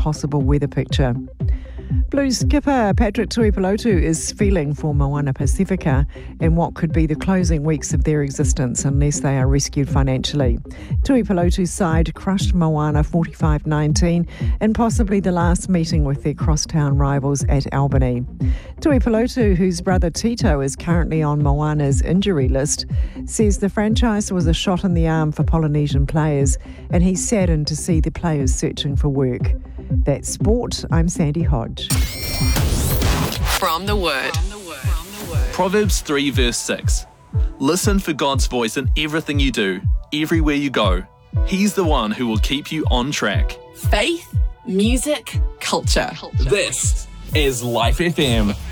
possible weather picture. Blues skipper Patrick Tuipulotu is feeling for Moana Pacifica in what could be the closing weeks of their existence unless they are rescued financially. Tuipulotu's side crushed Moana 45-19 in possibly the last meeting with their crosstown rivals at Albany. Tuipulotu, whose brother Tito is currently on Moana's injury list, says the franchise was a shot in the arm for Polynesian players and he's saddened to see the players searching for work. That's sport. I'm Sandy Hodge. From the Word. Proverbs 3 verse 6. Listen for God's voice in everything you do, everywhere you go. He's the one who will keep you on track. Faith, music, culture. This is Life FM.